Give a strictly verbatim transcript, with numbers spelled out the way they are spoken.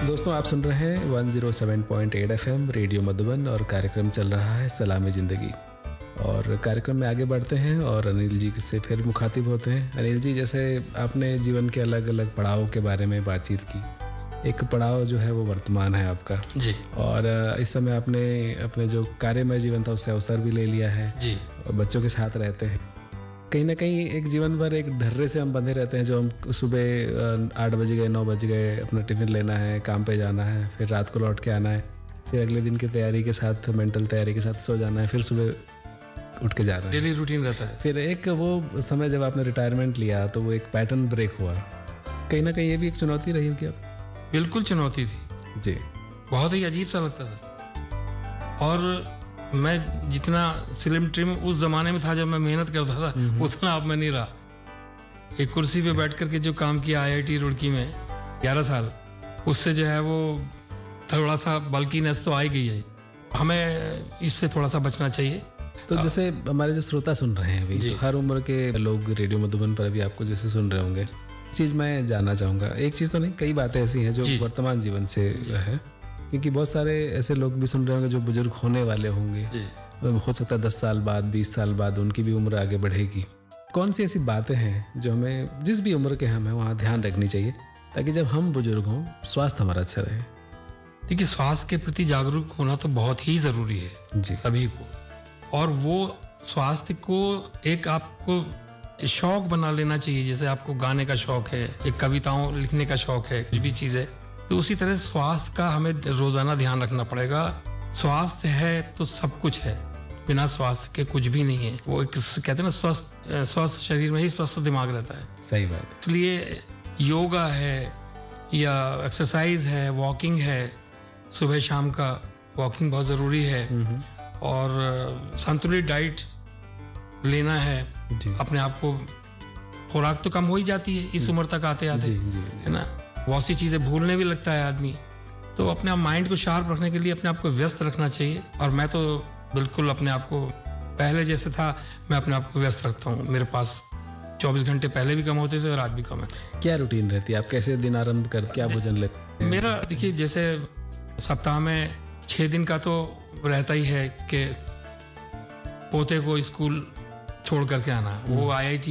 दोस्तों आप सुन रहे हैं एक सौ सात पॉइंट आठ एफएम रेडियो मधुबन और कार्यक्रम चल रहा है सलामी ज़िंदगी। और कार्यक्रम में आगे बढ़ते हैं और अनिल जी से फिर मुखातिब होते हैं। अनिल जी, जैसे आपने जीवन के अलग अलग पड़ाव के बारे में बातचीत की, एक पड़ाव जो है वो वर्तमान है आपका जी, और इस समय आपने अपने जो कार्यमय जीवन था उससे अवसर भी ले लिया है जी, और बच्चों के साथ रहते हैं। कहीं ना कहीं एक जीवन भर एक ढर्रे से हम बंधे रहते हैं, जो हम सुबह आठ बज गए नौ बज गए अपना टिफिन लेना है, काम पे जाना है, फिर रात को लौट के आना है, फिर अगले दिन की तैयारी के साथ मेंटल तैयारी के साथ सो जाना है, फिर सुबह उठ के जाना है, डेली रूटीन रहता है। फिर एक वो समय जब आपने रिटायरमेंट लिया तो वो एक पैटर्न ब्रेक हुआ। कहीं ना कहीं ये भी एक चुनौती रही होगी आप? बिल्कुल चुनौती थी जी, बहुत ही अजीब सा लगता था। और मैं जितना स्लिम ट्रिम उस जमाने में था जब मैं मेहनत करता था, उतना अब मैं नहीं रहा। एक कुर्सी पे बैठ करके जो काम किया आईआईटी रुड़की में ग्यारह साल, उससे जो है वो थोड़ा सा बल्कीनेस तो आई गई है। हमें इससे थोड़ा सा बचना चाहिए। तो जैसे हमारे जो श्रोता सुन रहे हैं अभी, तो हर उम्र के लोग रेडियो मधुबन पर अभी आपको जैसे सुन रहे होंगे, चीज़ मैं जानना चाहूँगा, एक चीज़ तो नहीं, कई बातें ऐसी हैं जो वर्तमान जीवन से है, क्योंकि बहुत सारे ऐसे लोग भी सुन रहे होंगे जो बुजुर्ग होने वाले होंगे, हो सकता है दस साल बाद बीस साल बाद उनकी भी उम्र आगे बढ़ेगी। कौन सी ऐसी बातें हैं जो हमें जिस भी उम्र के हम हैं वहाँ ध्यान रखनी चाहिए ताकि जब हम बुजुर्ग हों स्वास्थ्य हमारा अच्छा रहे? देखिए, स्वास्थ्य के प्रति जागरूक होना तो बहुत ही ज़रूरी है जी सभी को, और वो स्वास्थ्य को एक आपको शौक बना लेना चाहिए। जैसे आपको गाने का शौक है, एक कविताओं लिखने का शौक है, कुछ भी चीज़ है, तो उसी तरह स्वास्थ्य का हमें रोजाना ध्यान रखना पड़ेगा। स्वास्थ्य है तो सब कुछ है, बिना स्वास्थ्य के कुछ भी नहीं है। वो एक कहते हैं ना, स्वस्थ स्वस्थ शरीर में ही स्वस्थ दिमाग रहता है। सही बात है। इसलिए योगा है या एक्सरसाइज है, वॉकिंग है, सुबह शाम का वॉकिंग बहुत ज़रूरी है, और संतुलित डाइट लेना है। अपने आप को, खुराक तो कम हो ही जाती है इस उम्र तक आते आते, है ना, बहुत सी चीज़ें भूलने भी लगता है आदमी। तो अपने आप माइंड को शार्प रखने के लिए अपने आप को व्यस्त रखना चाहिए। और मैं तो बिल्कुल अपने आप को पहले जैसे था, मैं अपने आप को व्यस्त रखता हूँ। मेरे पास चौबीस घंटे पहले भी कम होते थे और आज भी कम है। क्या रूटीन रहती है? आप कैसे दिन आरंभ कर, क्या भोजन लेते हैं? मेरा देखिए, जैसे सप्ताह में छः दिन का तो रहता ही है कि पोते को स्कूल छोड़ करके आना। वो आई आई टी